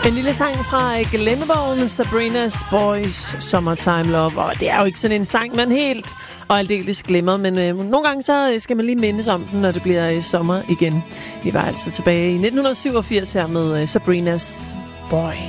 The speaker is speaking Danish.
En lille sang fra glemmebogen Sabrina's Boys Summertime Love. Og det er jo ikke sådan en sang, man helt og aldeles glemmer. Men nogle gange så skal man lige mindes om den, når det bliver sommer igen. Vi var altså tilbage i 1987 her med Sabrina's Boys.